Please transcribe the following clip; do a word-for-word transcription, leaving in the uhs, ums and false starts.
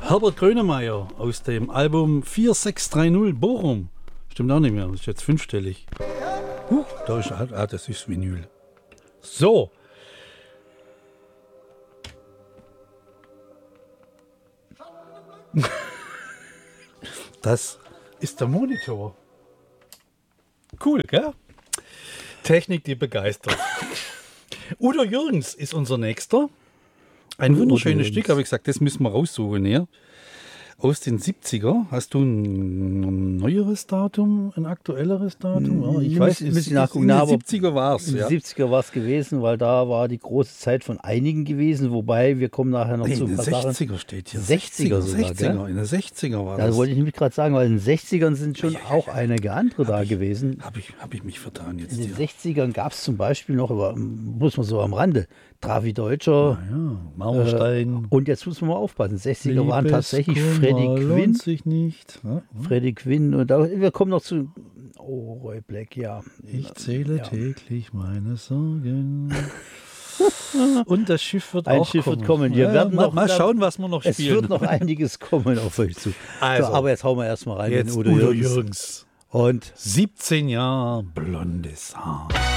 Herbert Grönemeyer aus dem Album vier sechs drei null Bochum. Stimmt auch nicht mehr, das ist jetzt fünfstellig. Huh, da ist, ah, das ist Vinyl. So. Das ist der Monitor. Cool, gell? Technik, die begeistert. Udo Jürgens ist unser Nächster. Ein wunderschönes Stück, habe ich gesagt, das müssen wir raussuchen hier. Aus den siebziger. Hast du ein neueres Datum, ein aktuelleres Datum? Ja, ich weiß, es, in den siebziger war es. In den siebziger war es gewesen, weil da war die große Zeit von einigen gewesen, wobei wir kommen nachher noch nee, zu ein paar Sachen. In den sechziger steht hier. sechziger sogar, sechziger, in den sechziger war das. Da wollte ich nämlich gerade sagen, weil in den sechzigern sind schon ja, ja, auch einige andere da ich, gewesen. Habe ich, hab ich mich vertan jetzt In den hier. sechzigern gab es zum Beispiel noch, aber muss man so am Rande, Travi Deutscher. Ja, ja. Marmorstein. Äh, und jetzt muss man mal aufpassen, sechziger waren tatsächlich Freddie Quinn. sich nicht. Ja, ja. Freddie Quinn und da, wir kommen noch zu oh, Roy Black, ja. Ich zähle ja. täglich meine Sorgen. Und das Schiff wird Ein auch Schiff kommen. wird kommen. Wir ja, werden mal, noch, mal schauen, was wir noch spielen. Es wird noch einiges kommen auf euch zu. Also, so, aber jetzt hauen wir erstmal rein jetzt in Udo, Udo Jürgens. Jürgens. Und siebzehn Jahre blondes Haar.